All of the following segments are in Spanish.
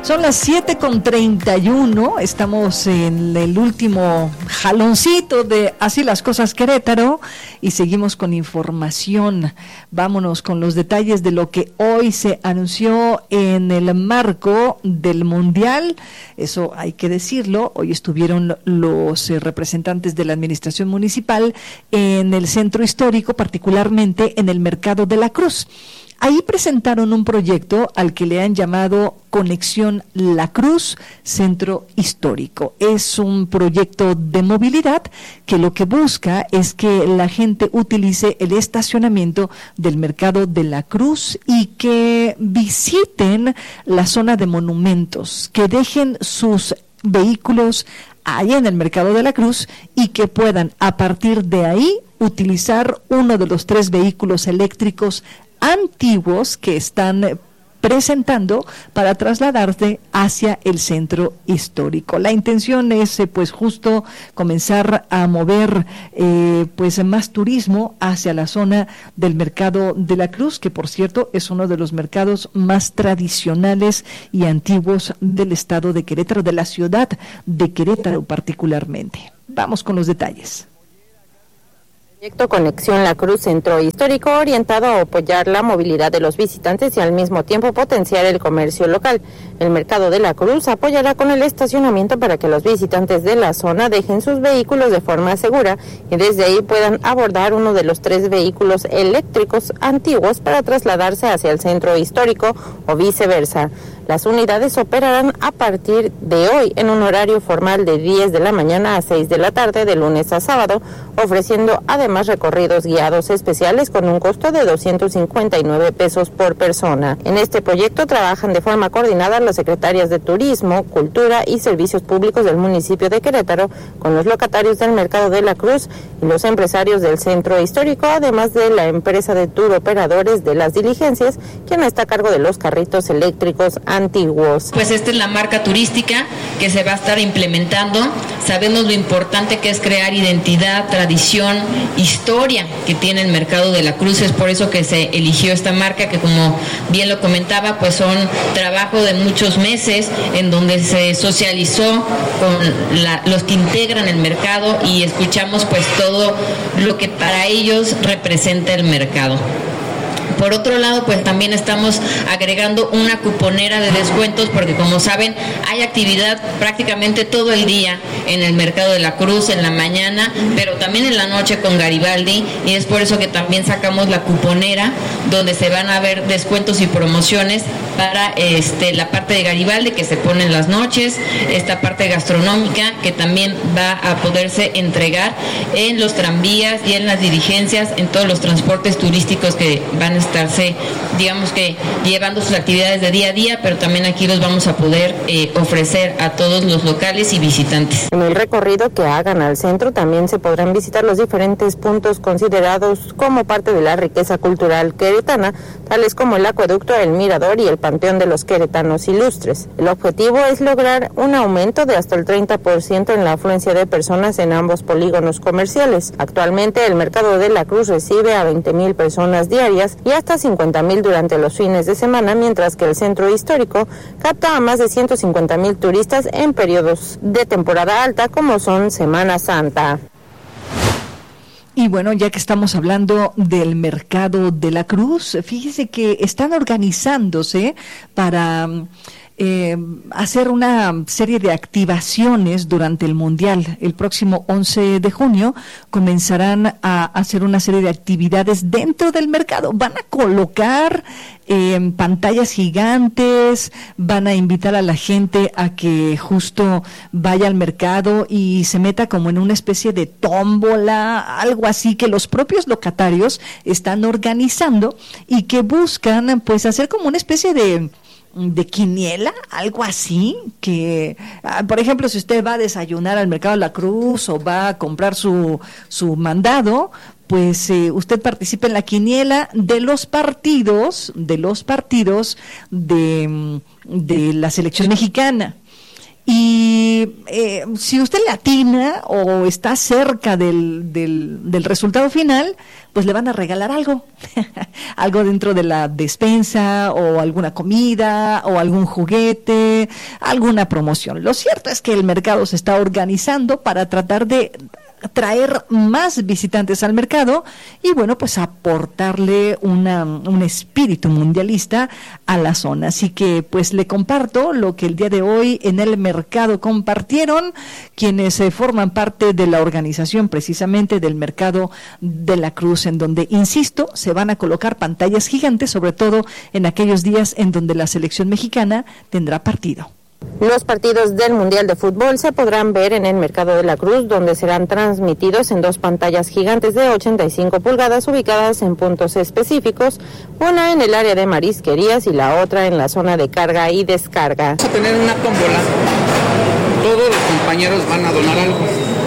Son las 7:31, estamos en el último jaloncito de Así las Cosas Querétaro y seguimos con información. Vámonos con los detalles de lo que hoy se anunció en el marco del Mundial. Eso hay que decirlo, hoy estuvieron los representantes de la administración municipal en el centro histórico, particularmente en el Mercado de la Cruz. Ahí presentaron un proyecto al que le han llamado Conexión La Cruz Centro Histórico. Es un proyecto de movilidad que lo que busca es que la gente utilice el estacionamiento del Mercado de la Cruz y que visiten la zona de monumentos, que dejen sus vehículos ahí en el Mercado de la Cruz y que puedan a partir de ahí utilizar uno de los 3 vehículos eléctricos antiguos que están presentando para trasladarse hacia el centro histórico. La intención es pues justo comenzar a mover pues más turismo hacia la zona del Mercado de la Cruz, que por cierto es uno de los mercados más tradicionales y antiguos del estado de Querétaro, de la ciudad de Querétaro particularmente. Vamos con los detalles. Proyecto Conexión La Cruz Centro Histórico, orientado a apoyar la movilidad de los visitantes y al mismo tiempo potenciar el comercio local. El Mercado de la Cruz apoyará con el estacionamiento para que los visitantes de la zona dejen sus vehículos de forma segura y desde ahí puedan abordar uno de los 3 vehículos eléctricos antiguos para trasladarse hacia el centro histórico o viceversa. Las unidades operarán a partir de hoy en un horario formal de 10 de la mañana a 6 de la tarde de lunes a sábado, ofreciendo además recorridos guiados especiales con un costo de 259 pesos por persona. En este proyecto trabajan de forma coordinada las secretarias de Turismo, Cultura y Servicios Públicos del municipio de Querétaro con los locatarios del Mercado de la Cruz y los empresarios del centro histórico, además de la empresa de tour operadores de las diligencias, quien está a cargo de los carritos eléctricos antiguos. Pues esta es la marca turística que se va a estar implementando. Sabemos lo importante que es crear identidad, tradición, historia que tiene el Mercado de la Cruz. Es por eso que se eligió esta marca, que como bien lo comentaba, pues son trabajo de muchos meses en donde se socializó con los que integran el mercado y escuchamos pues todo lo que para ellos representa el mercado. Por otro lado, pues también estamos agregando una cuponera de descuentos porque, como saben, hay actividad prácticamente todo el día en el Mercado de la Cruz, en la mañana, pero también en la noche con Garibaldi, y es por eso que también sacamos la cuponera donde se van a ver descuentos y promociones para la parte de Garibaldi que se pone en las noches, esta parte gastronómica que también va a poderse entregar en los tranvías y en las diligencias, en todos los transportes turísticos que van a estarse, digamos que llevando sus actividades de día a día, pero también aquí los vamos a poder ofrecer a todos los locales y visitantes. En el recorrido que hagan al centro también se podrán visitar los diferentes puntos considerados como parte de la riqueza cultural queretana, tales como el acueducto, el mirador y el panteón de los queretanos ilustres. El objetivo es lograr un aumento de hasta el 30% en la afluencia de personas en ambos polígonos comerciales. Actualmente el Mercado de la Cruz recibe a 20,000 personas diarias y hasta 50,000 durante los fines de semana, mientras que el centro histórico capta a más de 150,000 turistas en periodos de temporada alta como son Semana Santa. Y bueno, ya que estamos hablando del Mercado de la Cruz, fíjese que están organizándose para hacer una serie de activaciones durante el Mundial. El próximo 11 de junio comenzarán a hacer una serie de actividades dentro del mercado. Van a colocar pantallas gigantes, van a invitar a la gente a que justo vaya al mercado y se meta como en una especie de tómbola, algo así que los propios locatarios están organizando y que buscan pues hacer como una especie de quiniela, algo así, que por ejemplo si usted va a desayunar al Mercado de la Cruz o va a comprar su mandado, pues usted participa en la quiniela de los partidos de la selección mexicana. Y si usted le atina o está cerca del resultado final, pues le van a regalar algo, algo dentro de la despensa o alguna comida o algún juguete, alguna promoción. Lo cierto es que el mercado se está organizando para tratar de traer más visitantes al mercado y bueno, pues aportarle un espíritu mundialista a la zona. Así que pues le comparto lo que el día de hoy en el mercado compartieron quienes forman parte de la organización precisamente del mercado de la Cruz, en donde, insisto, se van a colocar pantallas gigantes, sobre todo en aquellos días en donde la selección mexicana tendrá partido. Los partidos del Mundial de Fútbol se podrán ver en el Mercado de la Cruz, donde serán transmitidos en 2 pantallas gigantes de 85 pulgadas ubicadas en puntos específicos, una en el área de marisquerías y la otra en la zona de carga y descarga. Vamos a tener una tómbola, todos los compañeros van a donar algo,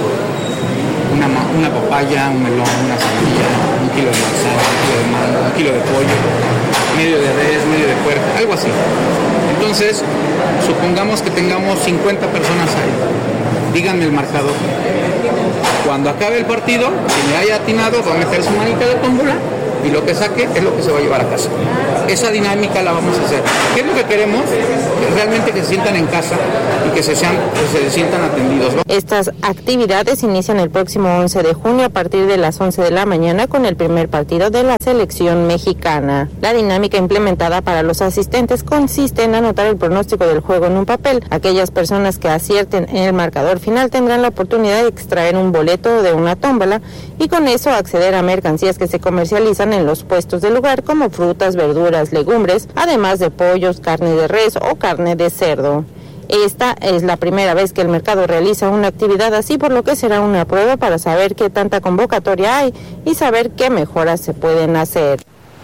una papaya, un melón, una sandía, 1 kilo de manzana, 1 kilo de mango, 1 kilo de pollo, medio de res, medio de puerco, algo así. Entonces, supongamos que tengamos 50 personas ahí. Díganme el marcador. Cuando acabe el partido, quien le haya atinado va a meter su manita de tómbola y lo que saque es lo que se va a llevar a casa. Esa dinámica la vamos a hacer. ¿Qué es lo que queremos? Que realmente que se sientan en casa y que se sientan atendidos, ¿no? Estas actividades inician el próximo 11 de junio a partir de las 11 de la mañana con el primer partido de la selección mexicana. La dinámica implementada para los asistentes consiste en anotar el pronóstico del juego en un papel. Aquellas personas que acierten en el marcador final tendrán la oportunidad de extraer un boleto de una tómbola y con eso acceder a mercancías que se comercializan en los puestos del lugar, como frutas, verduras, legumbres, además de pollos, carne de res o carne de cerdo. Esta es la primera vez que el mercado realiza una actividad así, por lo que será una prueba para saber qué tanta convocatoria hay y saber qué mejoras se pueden hacer.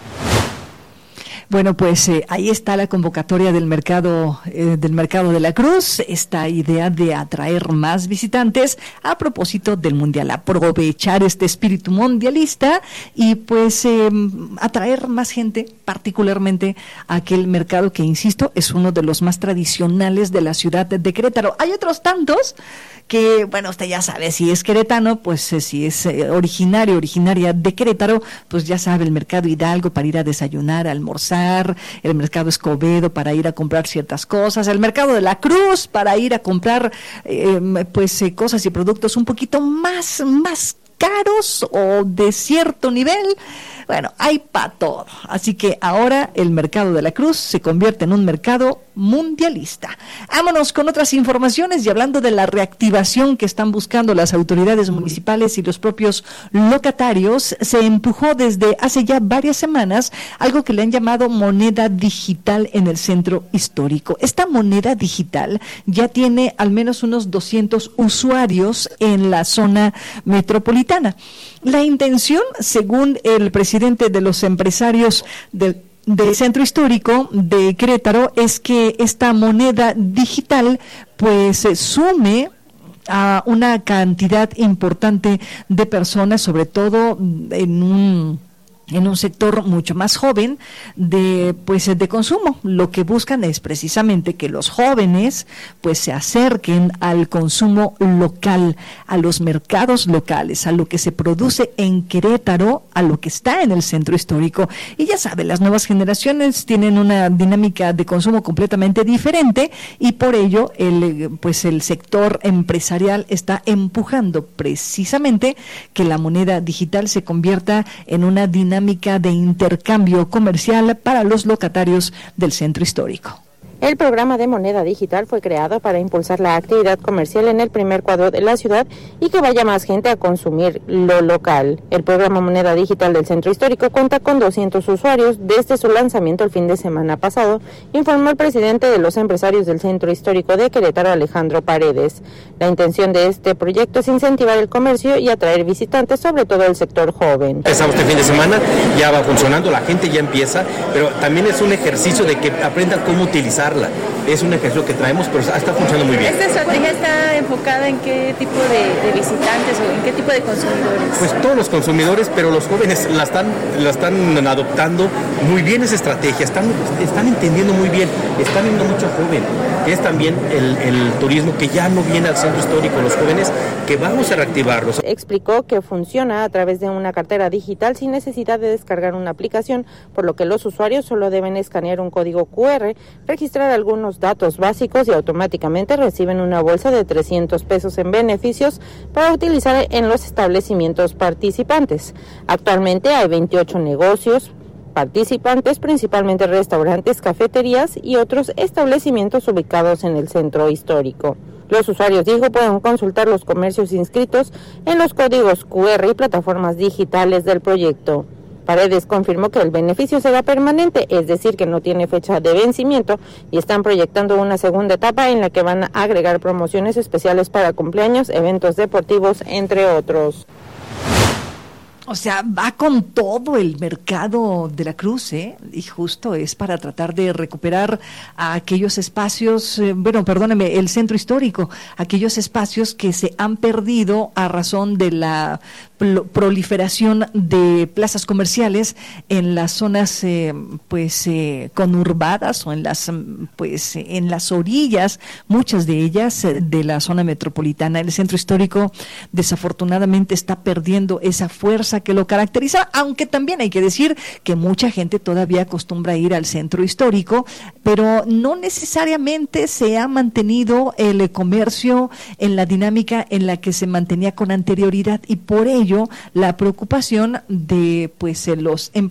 Bueno, pues ahí está la convocatoria del mercado de la Cruz, esta idea de atraer más visitantes a propósito del Mundial, aprovechar este espíritu mundialista y pues atraer más gente, particularmente a aquel mercado que, insisto, es uno de los más tradicionales de la ciudad de Querétaro. Hay otros tantos que, bueno, usted ya sabe, si es queretano, pues si es originaria de Querétaro, pues ya sabe, el mercado Hidalgo para ir a desayunar, a almorzar, el mercado Escobedo para ir a comprar ciertas cosas, el mercado de la Cruz para ir a comprar cosas y productos un poquito más caros o de cierto nivel. Bueno, hay para todo. Así que ahora el mercado de la Cruz se convierte en un mercado mundialista. Vámonos con otras informaciones y hablando de la reactivación que están buscando las autoridades municipales y los propios locatarios, se empujó desde hace ya varias semanas algo que le han llamado moneda digital en el centro histórico. Esta moneda digital ya tiene al menos unos 200 usuarios en la zona metropolitana. La intención, según el presidente de los empresarios del centro histórico de Querétaro, es que esta moneda digital pues sume a una cantidad importante de personas, sobre todo en un sector mucho más joven de consumo. Lo que buscan es precisamente que los jóvenes pues se acerquen al consumo local, a los mercados locales, a lo que se produce en Querétaro, a lo que está en el centro histórico. Y ya sabe, las nuevas generaciones tienen una dinámica de consumo completamente diferente y por ello el sector empresarial está empujando precisamente que la moneda digital se convierta en una dinámica de intercambio comercial para los locatarios del centro histórico. El programa de moneda digital fue creado para impulsar la actividad comercial en el primer cuadro de la ciudad y que vaya más gente a consumir lo local. El programa Moneda Digital del Centro Histórico cuenta con 200 usuarios desde su lanzamiento el fin de semana pasado, informó el presidente de los empresarios del Centro Histórico de Querétaro, Alejandro Paredes. La intención de este proyecto es incentivar el comercio y atraer visitantes, sobre todo el sector joven. Empezamos este fin de semana, ya va funcionando, la gente ya empieza, pero también es un ejercicio de que aprendan cómo utilizar replicarla. Es un ejercicio que traemos, pero está funcionando muy bien. ¿Esta estrategia está enfocada en qué tipo de visitantes o en qué tipo de consumidores? Pues todos los consumidores, pero los jóvenes la están adoptando muy bien esa estrategia, están entendiendo muy bien, están viendo mucho joven. Es también el turismo que ya no viene al centro histórico, los jóvenes, que vamos a reactivarlos. Explicó que funciona a través de una cartera digital sin necesidad de descargar una aplicación, por lo que los usuarios solo deben escanear un código QR, registrar algunos datos básicos y automáticamente reciben una bolsa de 300 pesos en beneficios para utilizar en los establecimientos participantes. Actualmente hay 28 negocios participantes, principalmente restaurantes, cafeterías y otros establecimientos ubicados en el centro histórico. Los usuarios, dijo, pueden consultar los comercios inscritos en los códigos QR y plataformas digitales del proyecto. Paredes confirmó que el beneficio será permanente, es decir, que no tiene fecha de vencimiento, y están proyectando una segunda etapa en la que van a agregar promociones especiales para cumpleaños, eventos deportivos, entre otros. O sea, va con todo el mercado de la Cruz, y justo es para tratar de recuperar a aquellos espacios, el centro histórico, aquellos espacios que se han perdido a razón de la proliferación de plazas comerciales en las zonas conurbadas o en las orillas, muchas de ellas de la zona metropolitana. El centro histórico desafortunadamente está perdiendo esa fuerza que lo caracteriza, aunque también hay que decir que mucha gente todavía acostumbra a ir al centro histórico, pero no necesariamente se ha mantenido el comercio en la dinámica en la que se mantenía con anterioridad, y por ello la preocupación de los empresarios